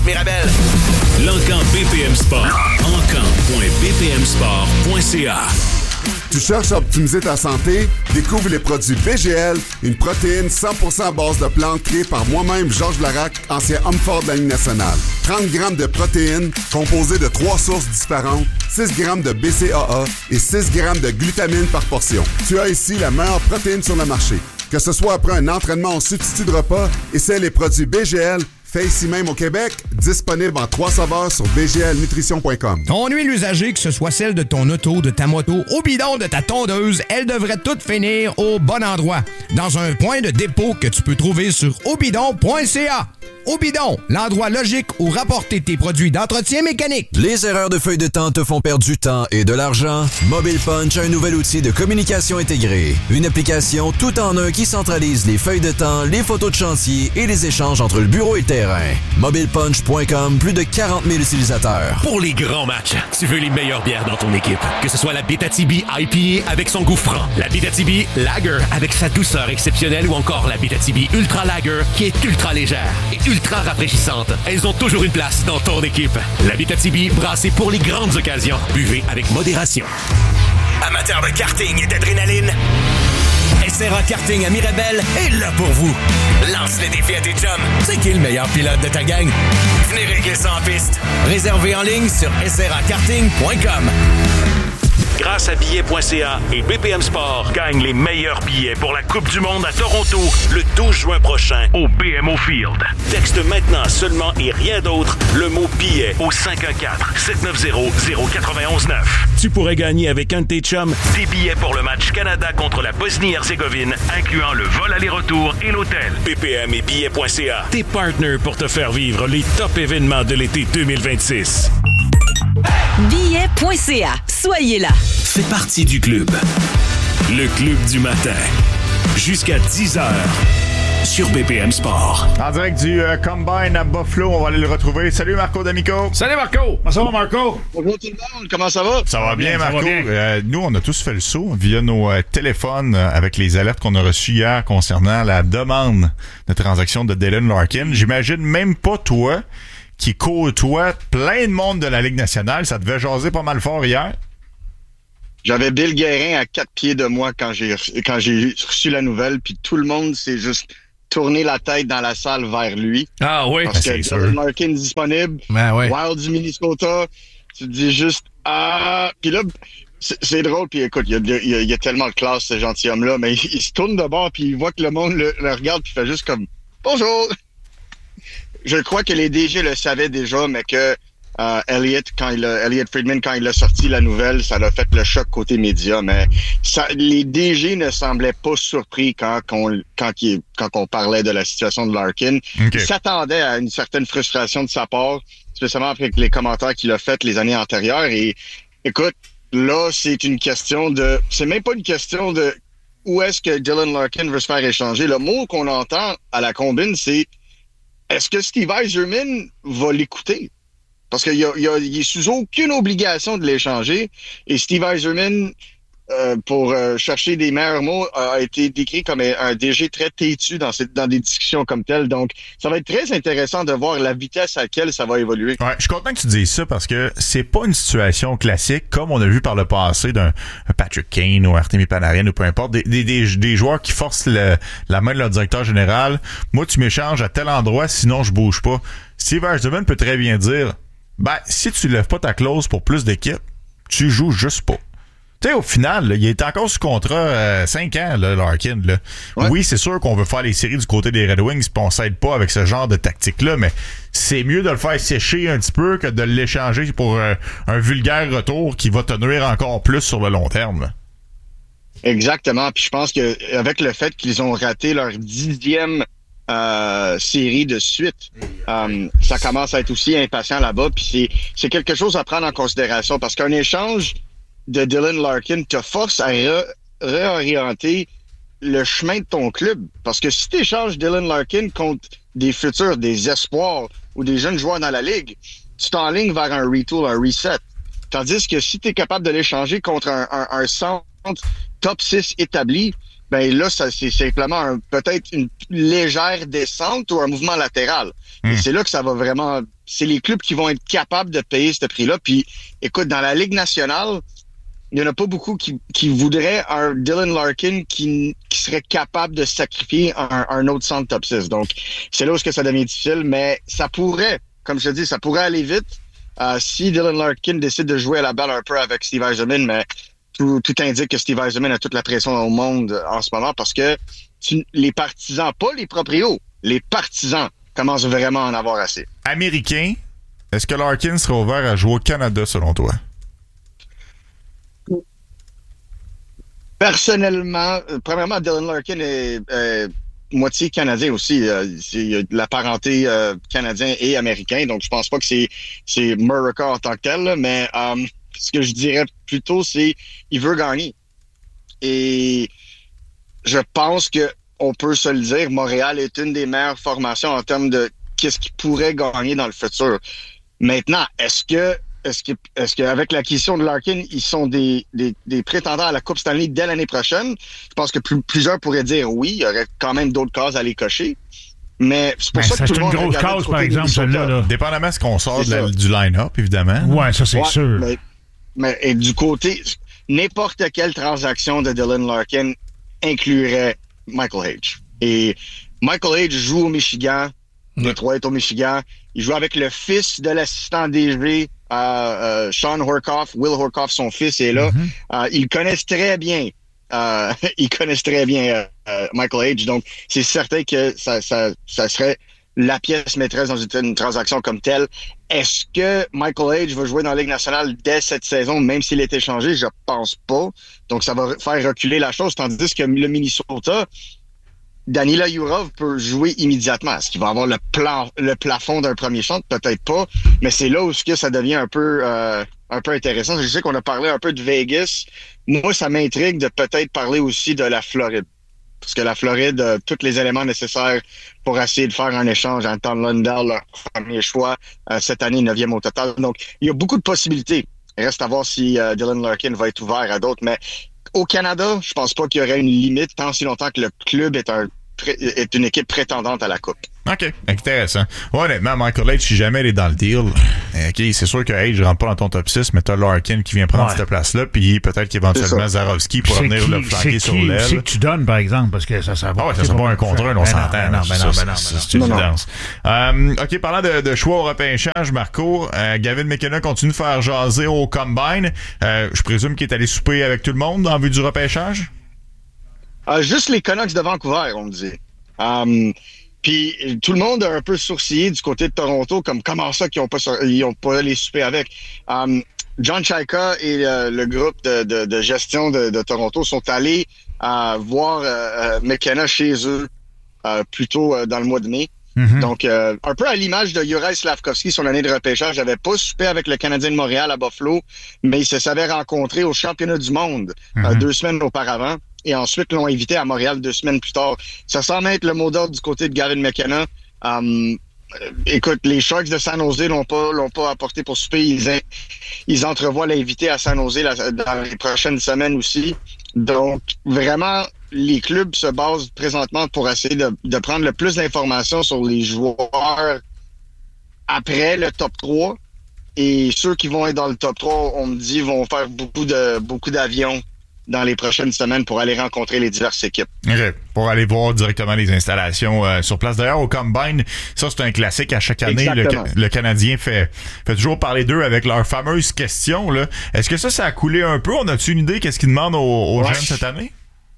Mirabel. L'Encan BPM Sport. Encan.bpmsport.ca. Tu cherches à optimiser ta santé? Découvre les produits BGL, une protéine 100% à base de plantes créée par moi-même, Georges Larac, ancien homme fort de la Ligue nationale. 30 grammes de protéines composées de 3 sources différentes, 6 grammes de BCAA et 6 grammes de glutamine par portion. Tu as ici la meilleure protéine sur le marché. Que ce soit après un entraînement ou substitut de repas, essaie les produits BGL, fait ici même au Québec, disponible en 3 saveurs sur bglnutrition.com. Ton huile usagée, que ce soit celle de ton auto, de ta moto, au bidon de ta tondeuse, elle devrait toutes finir au bon endroit. Dans un point de dépôt que tu peux trouver sur obidon.ca. Obidon, l'endroit logique où rapporter tes produits d'entretien mécanique. Les erreurs de feuille de temps te font perdre du temps et de l'argent? Mobile Punch a un nouvel outil de communication intégré. Une application tout en un qui centralise les feuilles de temps, les photos de chantier et les échanges entre le bureau et le terrain. MobilePunch.com, plus de 40 000 utilisateurs. Pour les grands matchs, tu veux les meilleures bières dans ton équipe. Que ce soit la Bétatibi IPA avec son goût franc, la Bétatibi Lager avec sa douceur exceptionnelle ou encore la Bétatibi Ultra Lager qui est ultra légère et ultra rafraîchissante. Elles ont toujours une place dans ton équipe. La Bétatibi, brassée pour les grandes occasions. Buvez avec modération. Amateurs de karting et d'adrénaline, SRA Karting à Mirabel est là pour vous. Lance le défi à tes chums. C'est qui le meilleur pilote de ta gang? Venez régler ça en piste. Réservez en ligne sur srakarting.com. Grâce à billets.ca et BPM Sport, gagne les meilleurs billets pour la Coupe du Monde à Toronto le 12 juin prochain au BMO Field. Texte maintenant seulement et rien d'autre le mot billet au 514-790-0919. Tu pourrais gagner avec un de tes chums des billets pour le match Canada contre la Bosnie-Herzégovine, incluant le vol aller-retour et l'hôtel. BPM et billets.ca, tes partenaires pour te faire vivre les top événements de l'été 2026. Billets.ca. Soyez là. Fais partie du club. Le club du matin. Jusqu'à 10h. Sur BPM Sport. En direct du Combine à Buffalo, on va aller le retrouver. Salut Marco D'Amico. Salut Marco. Comment ça va Marco? Bonjour tout le monde, comment ça va? Ça va bien Marco. Ça va bien. Nous, on a tous fait le saut via nos téléphones avec les alertes qu'on a reçues hier concernant la demande de transaction de Dylan Larkin. J'imagine même pas toi qui côtoie plein de monde de la Ligue nationale. Ça devait jaser pas mal fort hier. J'avais Bill Guérin à 4 pieds de moi quand j'ai reçu la nouvelle, puis tout le monde s'est juste tourné la tête dans la salle vers lui. Ah oui, parce que Dylan Larkin est disponible. Ben ouais. Wild du Minnesota, tu te dis juste puis là, c'est drôle, puis écoute, il y a tellement de classe, ce gentilhomme-là, mais il se tourne de bord, puis il voit que le monde le regarde, puis il fait juste comme « Bonjour! » Je crois que les DG le savaient déjà, mais que Elliott Friedman, quand il a sorti la nouvelle, ça l'a fait le choc côté média. Mais les DG ne semblaient pas surpris quand on parlait de la situation de Larkin. Okay. Ils s'attendaient à une certaine frustration de sa part, spécialement après les commentaires qu'il a fait les années antérieures. Et écoute, là, c'est même pas une question de où est-ce que Dylan Larkin veut se faire échanger. Le mot qu'on entend à la combine, c'est est-ce que Steve Yzerman va l'écouter? Parce qu'il est sous aucune obligation de l'échanger. Et Steve Yzerman, pour chercher des meilleurs mots, a été décrit comme un DG très têtu dans des discussions comme telles. Donc, ça va être très intéressant de voir la vitesse à laquelle ça va évoluer. Ouais, je suis content que tu dises ça parce que c'est pas une situation classique comme on a vu par le passé d'un Patrick Kane ou Artemi Panarin ou peu importe. Des joueurs qui forcent la main de leur directeur général. Moi, tu m'échanges à tel endroit, sinon je bouge pas. Steve Yzerman peut très bien dire si tu lèves pas ta clause pour plus d'équipes, tu joues juste pas. Tu sais, au final, là, il est encore sous contrat 5 ans, là, Larkin. Là. Ouais. Oui, c'est sûr qu'on veut faire les séries du côté des Red Wings puis on s'aide pas avec ce genre de tactique-là, mais c'est mieux de le faire sécher un petit peu que de l'échanger pour un vulgaire retour qui va te nuire encore plus sur le long terme. Là. Exactement. Puis je pense que avec le fait qu'ils ont raté leur 10e série de suite, ça commence à être aussi impatient là-bas. Puis c'est quelque chose à prendre en considération parce qu'un échange de Dylan Larkin te force à réorienter le chemin de ton club. Parce que si tu échanges Dylan Larkin contre des futurs, des espoirs ou des jeunes joueurs dans la ligue, tu t'enlignes vers un retool, un reset. Tandis que si tu es capable de l'échanger contre un centre top 6 établi, ben là, ça, c'est simplement peut-être une légère descente ou un mouvement latéral. Et c'est là que ça va vraiment c'est les clubs qui vont être capables de payer ce prix-là. Puis, écoute, dans la Ligue nationale, il y en a pas beaucoup qui voudraient un Dylan Larkin qui serait capable de sacrifier un autre centre top 6. Donc, c'est là où ça devient difficile, mais ça pourrait, comme je te dis, ça pourrait aller vite si Dylan Larkin décide de jouer à la balle un peu avec Steve Yzerman, mais tout indique que Steve Yzerman a toute la pression au monde en ce moment parce que les partisans, pas les proprios, les partisans commencent vraiment à en avoir assez. Américain, est-ce que Larkin sera ouvert à jouer au Canada selon toi? Personnellement, premièrement, Dylan Larkin est moitié canadien aussi. Il y a de la parenté canadien et américain, donc je pense pas que c'est Murica en tant que tel, mais ce que je dirais plutôt, c'est il veut gagner. Et je pense que on peut se le dire, Montréal est une des meilleures formations en termes de qu'est-ce qu'il pourrait gagner dans le futur. Maintenant, est-ce qu'avec l'acquisition de Larkin, ils sont des prétendants à la Coupe Stanley dès l'année prochaine? Je pense que plusieurs pourraient dire oui, il y aurait quand même d'autres cases à les cocher. Mais c'est pour ça que tout le monde c'est une grosse case, par exemple, celle-là. Dépendamment de ce qu'on sort du line-up, évidemment. Ouais, ça, c'est sûr. Mais du côté, n'importe quelle transaction de Dylan Larkin inclurait Michael Hage. Et Michael Hage joue au Michigan. Détroit est au Michigan. Il joue avec le fils de l'assistant DG, Sean Horkoff. Will Horkoff, son fils, est là. Ils connaissent très bien. Michael Hage. Donc, c'est certain que ça serait la pièce maîtresse dans une transaction comme telle. Est-ce que Michael Hage va jouer dans la Ligue nationale dès cette saison, même s'il est échangé? Je pense pas. Donc, ça va faire reculer la chose. Tandis que le Minnesota, Danila Yurov peut jouer immédiatement. Est-ce qu'il va avoir le plafond d'un premier centre? Peut-être pas. Mais c'est là où ça devient un peu intéressant. Je sais qu'on a parlé un peu de Vegas. Moi, ça m'intrigue de peut-être parler aussi de la Floride. Parce que la Floride a tous les éléments nécessaires pour essayer de faire un échange. Anton Lundell, leur premier choix, cette année, 9e au total. Donc, il y a beaucoup de possibilités. Il reste à voir si Dylan Larkin va être ouvert à d'autres. Mais au Canada, je pense pas qu'il y aurait une limite tant si longtemps que le club est une équipe prétendante à la Coupe. OK, intéressant. Ouais, honnêtement, Michael Hage, si jamais il est dans le deal, OK, c'est sûr que Hage rentre pas dans ton top 6, mais t'as Larkin qui vient prendre cette place-là, puis peut-être qu'éventuellement Zarovski pourra venir le flanquer sur l'aile. C'est que tu donnes, par exemple, parce que ça va... Ah ouais, ça sera pas un contre un, on s'entend. Non. C'est une évidence. OK, parlant de choix au repêchage, Marco, Gavin McKenna continue de faire jaser au Combine. Je présume qu'il est allé souper avec tout le monde en vue du repêchage? Juste les Canucks de Vancouver, on me dit. Puis tout le monde a un peu sourcillé du côté de Toronto, comme comment ça qu'ils ont pas les souper avec. John Chaika et le groupe de gestion de Toronto sont allés voir McKenna chez eux plus tôt dans le mois de mai. Donc, un peu à l'image de Juraj Slafkovský, son année de repêchage, n'avait pas soupé avec le Canadien de Montréal à Buffalo, mais ils se savaient rencontrer au championnat du monde 2 semaines auparavant. Et ensuite, l'ont invité à Montréal 2 semaines plus tard. Ça semble être le mot d'ordre du côté de Gavin McKenna. Écoute, les Sharks de San Jose l'ont pas apporté pour souper. Ils entrevoient l'invité à San Jose dans les prochaines semaines aussi. Donc, vraiment, les clubs se basent présentement pour essayer de prendre le plus d'informations sur les joueurs après le top 3. Et ceux qui vont être dans le top 3, on me dit, vont faire beaucoup d'avions dans les prochaines semaines pour aller rencontrer les diverses équipes. OK. Pour aller voir directement les installations sur place. D'ailleurs, au Combine, ça, c'est un classique à chaque année. Le Canadien fait toujours parler d'eux avec leurs fameuses questions, là. Est-ce que ça a coulé un peu? On a-tu une idée qu'est-ce qu'ils demandent aux jeunes cette année?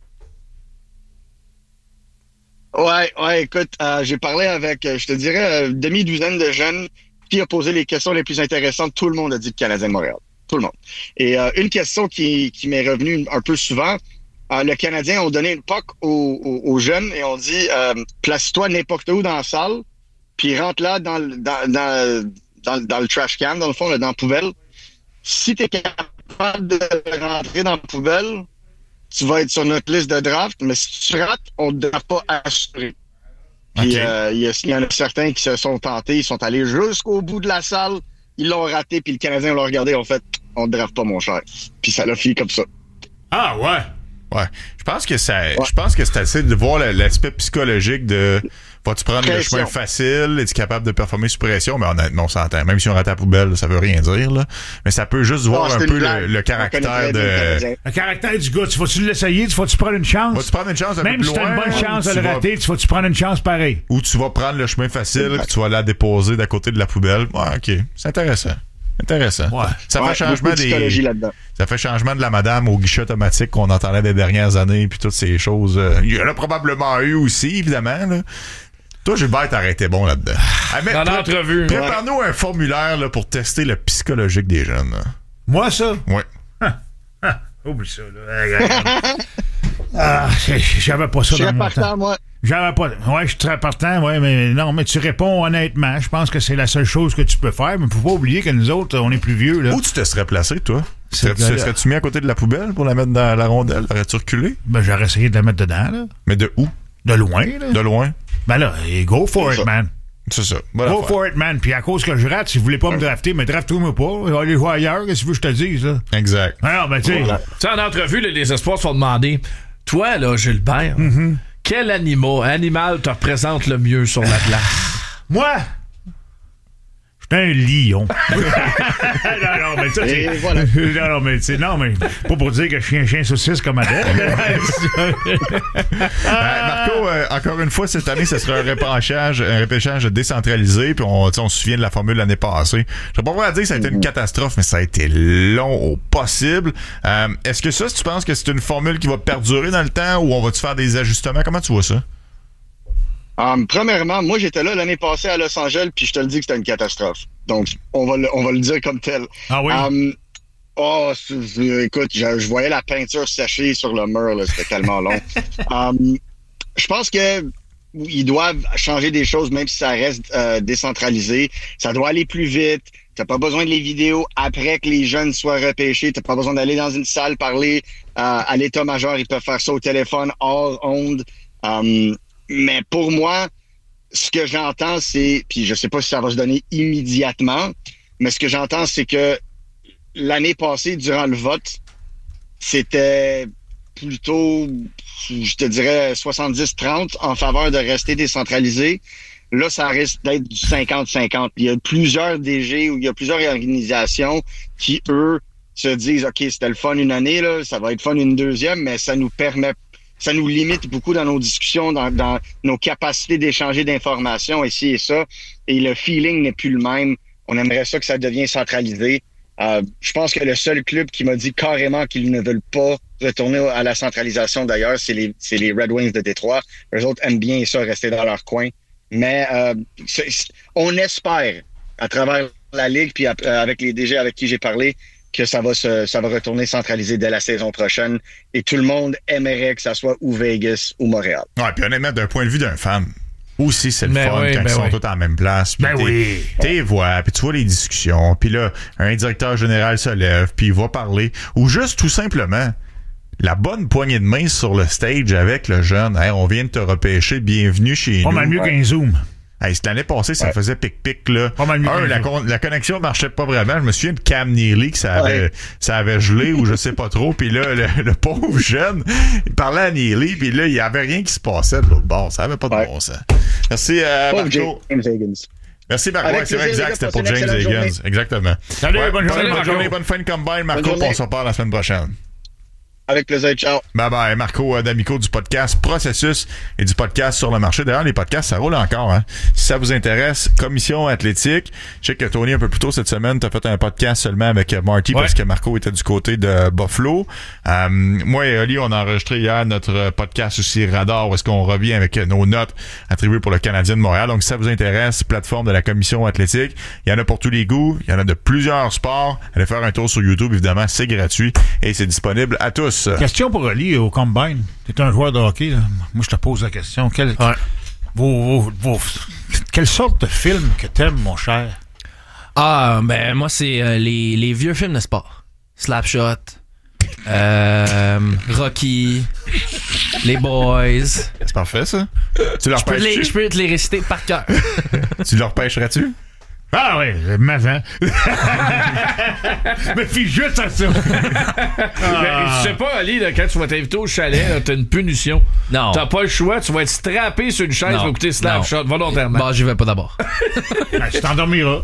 Ouais, écoute, j'ai parlé avec, je te dirais, une demi-douzaine de jeunes qui a posé les questions les plus intéressantes. Tout le monde a dit le Canadien de Montréal. Tout le monde. Et une question qui m'est revenue un peu souvent, le Canadien ont donné une POC aux jeunes et ont dit place-toi n'importe où dans la salle, puis rentre là dans le trash can, dans le fond, dans la poubelle. Si tu es capable de rentrer dans la poubelle, tu vas être sur notre liste de draft, mais si tu rates, on ne te draft pas assuré. Puis il y en a certains qui se sont tentés, ils sont allés jusqu'au bout de la salle. Ils l'ont raté, puis le Canadien l'a regardé, en fait, on ne drave pas, mon cher. Puis ça l'a fini comme ça. Ah, ouais. Ouais. Je pense que c'est assez de voir l'aspect psychologique de Vas-tu prendre pression. le chemin facile? Es-tu capable de performer sous pression? Mais honnêtement, on s'entend. Même si on rate la poubelle, ça veut rien dire, là. Mais ça peut juste voir un peu le caractère de... Le caractère du gars, tu vas-tu l'essayer? Tu vas-tu prendre une chance? Vas-tu prendre une chance un peu Même plus si t'as loin? une bonne chance de tu le rater, tu vas-tu prendre une chance pareil? Ou tu vas prendre le chemin facile, puis tu vas la déposer d'à côté de la poubelle. Ouais, OK. C'est intéressant. Intéressant. Ouais. Ça fait changement psychologie là-dedans. Ça fait changement de la madame au guichet automatique qu'on entendait des dernières années, puis toutes ces choses. Il y en a probablement eu aussi, évidemment, là. Toi, Gilbert, t'aurais été bon là-dedans. Dans l'entrevue. Prépare-nous un formulaire là, pour tester le psychologique des jeunes. Là. Moi, ça? Oui. Oublie ça, là. J'avais pas ça Je dans serais mon partant, temps. moi. J'avais pas. Ouais, je suis très partant, ouais, mais non, mais tu réponds honnêtement. Je pense que c'est la seule chose que tu peux faire, mais faut pas oublier que nous autres, on est plus vieux, là. Où tu te serais placé, toi? C'est Serais-tu mis à côté de la poubelle pour la mettre dans la rondelle? Aurais-tu reculé? Ben, j'aurais essayé de la mettre dedans, là. Mais de où? De loin, là. De loin? Ben là, go for it, man. C'est ça. Bonne Go affaire. for it, man. Puis à cause que je rate, si vous voulez pas me drafter, mais draftez-moi pas. Je vais aller jouer ailleurs. Qu'est-ce que tu veux que je te dise, là? Exact. Alors, ben, tu sais. Tu sais, en entrevue, là, les espoirs se font demander, toi, là, Gilbert, quel animal te représente le mieux sur la glace? Moi? J'étais un lion. non, mais ça, Et c'est... voilà. non, mais c'est... Non, mais pas pour dire que je suis un chien saucisse comme Adèle. Marco, encore une fois, cette année, ce sera un repêchage décentralisé, puis on se souvient de la formule l'année passée. Je ne vais pas pouvoir dire que ça a été une catastrophe, mais ça a été long au possible. Est-ce que ça, si tu penses que c'est une formule qui va perdurer dans le temps, ou on va-tu faire des ajustements? Comment tu vois ça? Premièrement, moi, j'étais là l'année passée à Los Angeles, puis je te le dis que c'était une catastrophe. Donc, on va le dire comme tel. Ah oui? Écoute, je voyais la peinture sécher sur le mur, là, c'était tellement long. Je pense que ils doivent changer des choses, même si ça reste décentralisé. Ça doit aller plus vite. T'as pas besoin de les vidéos après que les jeunes soient repêchés. T'as pas besoin d'aller dans une salle parler à l'état-major. Ils peuvent faire ça au téléphone, hors onde. Mais pour moi, ce que j'entends, c'est, puis je sais pas si ça va se donner immédiatement, mais ce que j'entends, c'est que l'année passée, durant le vote, c'était plutôt, je te dirais, 70-30 en faveur de rester décentralisé. Là, ça risque d'être du 50-50. Il y a plusieurs DG ou il y a plusieurs organisations qui, eux, se disent, OK, c'était le fun une année, là, ça va être fun une deuxième, mais ça nous limite beaucoup dans nos discussions, dans nos capacités d'échanger d'informations, ici et ça. Et le feeling n'est plus le même. On aimerait ça que ça devienne centralisé. Je pense que le seul club qui m'a dit carrément qu'ils ne veulent pas retourner à la centralisation, d'ailleurs, c'est les Red Wings de Détroit. Eux autres aiment bien ça, rester dans leur coin. Mais on espère, à travers la Ligue, puis avec les DG avec qui j'ai parlé, que ça va retourner centralisé dès la saison prochaine. Et tout le monde aimerait que ça soit ou Vegas ou Montréal. Ouais, puis honnêtement, d'un point de vue d'un fan, aussi c'est le fun quand ils sont tous à la même place. Puis t'es vois, puis tu vois les discussions, puis là, un directeur général se lève, puis il va parler. Ou juste tout simplement, la bonne poignée de main sur le stage avec le jeune. Hey, on vient de te repêcher, bienvenue chez nous. Pas mal mieux qu'un Zoom. Hey, l'année passée, ça faisait pic-pic, là. La connexion marchait pas vraiment. Je me souviens de Cam Neely que ça avait gelé ou je sais pas trop. Puis là, le pauvre jeune, il parlait à Neely, puis là, il y avait rien qui se passait de l'autre bord. Ça avait pas de bon sens. Merci, Marco. James Higgins. Merci, Marco. Ouais, c'est vrai, exact. C'était pour James Higgins. Exactement. Salut, bonne journée, bonne fin de combine, Marco. On se reparle la semaine prochaine. Avec plaisir, ciao. Bye bye, Marco D'Amico du podcast Processus et du podcast Sur le marché. D'ailleurs, les podcasts, ça roule encore. Hein? Si ça vous intéresse, Commission athlétique. Je sais que Tony, un peu plus tôt cette semaine, t'as fait un podcast seulement avec Marty parce que Marco était du côté de Buffalo. Moi et Oli, on a enregistré hier notre podcast aussi Radar où est-ce qu'on revient avec nos notes attribuées pour le Canadien de Montréal. Donc, si ça vous intéresse, plateforme de la Commission athlétique, il y en a pour tous les goûts. Il y en a de plusieurs sports. Allez faire un tour sur YouTube, évidemment, c'est gratuit et c'est disponible à tous. Question pour Oli au Combine. T'es un joueur de hockey, là. Moi, je te pose la question. Quelle sorte de film que t'aimes, mon cher? Ben, moi, c'est les vieux films de sport. Slapshot, Rocky, les Boys. C'est parfait, ça. Tu leur Je peux te les réciter par cœur. Tu leur pêcherais-tu? Ah oui, mazan. Mais fie juste à ça. Je sais pas, Ali, là, quand tu vas t'inviter au chalet, là, t'as une punition. Non. T'as pas le choix, tu vas être strappé sur une chaise pour écouter Slapshot volontairement. Bon, j'y vais pas d'abord. Tu t'endormiras.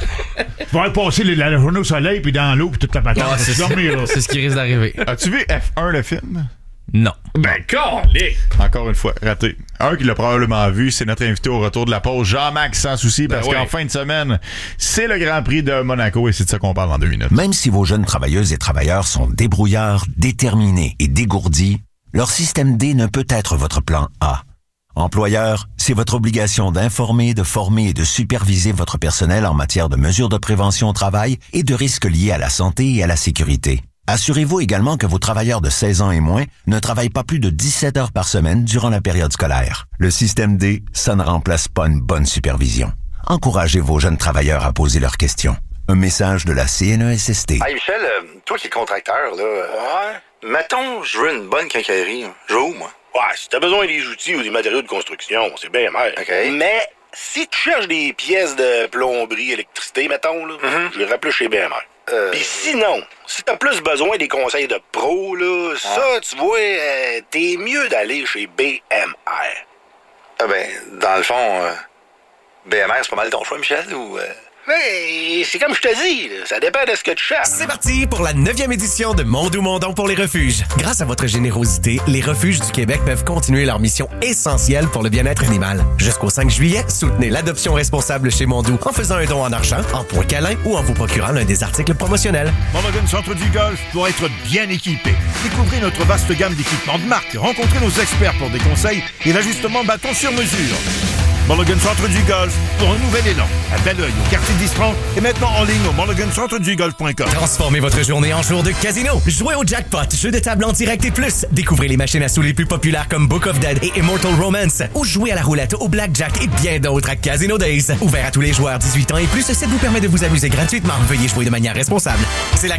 Tu vas passer la journée au soleil, puis dans l'eau, puis toute la patente. Tu dormiras. C'est ce qui risque d'arriver. As-tu vu F1, le film? Non. Ben, calique! Encore une fois, raté. Un qui l'a probablement vu, c'est notre invité au retour de la pause, Jean-Max Sans Souci, parce qu'en fin de semaine, c'est le Grand Prix de Monaco et c'est de ça qu'on parle en 2 minutes. Même si vos jeunes travailleuses et travailleurs sont débrouillards, déterminés et dégourdis, leur système D ne peut être votre plan A. Employeur, c'est votre obligation d'informer, de former et de superviser votre personnel en matière de mesures de prévention au travail et de risques liés à la santé et à la sécurité. Assurez-vous également que vos travailleurs de 16 ans et moins ne travaillent pas plus de 17 heures par semaine durant la période scolaire. Le système D, ça ne remplace pas une bonne supervision. Encouragez vos jeunes travailleurs à poser leurs questions. Un message de la CNESST. Hey Michel, toi qui es contracteur, là, mettons, je veux une bonne quincaillerie. Je veux où, moi? Ouais, si t'as besoin des outils ou des matériaux de construction, c'est bien mal. OK. Mais si tu cherches des pièces de plomberie, électricité, mettons, là, je les rappelle chez BMR. Puis sinon, si t'as plus besoin des conseils de pro, là, ça, tu vois, t'es mieux d'aller chez BMR. Ah ben, dans le fond, BMR, c'est pas mal ton choix, Michel, ou... Mais c'est comme je te dis, là, ça dépend de ce que tu cherches. C'est parti pour la 9e édition de Mon Doux Mon Don pour les refuges. Grâce à votre générosité, les refuges du Québec peuvent continuer leur mission essentielle pour le bien-être animal. Jusqu'au 5 juillet, soutenez l'adoption responsable chez Mon Doux en faisant un don en argent, en points câlins ou en vous procurant l'un des articles promotionnels. Mulligan Centre du Golf doit être bien équipé. Découvrez notre vaste gamme d'équipements de marque, rencontrez nos experts pour des conseils et l'ajustement bâton sur mesure. Mulligan Centre du Golf pour un nouvel élan. À Belleuil, au quartier d'Istron et maintenant en ligne au mulligancentredugolf.com. Transformez votre journée en jour de casino. Jouez au jackpot, jeu de table en direct et plus. Découvrez les machines à sous les plus populaires comme Book of Dead et Immortal Romance. Ou jouez à la roulette, au blackjack et bien d'autres à Casino Days. Ouvert à tous les joueurs 18 ans et plus, ça vous permet de vous amuser gratuitement. Veuillez jouer de manière responsable. C'est la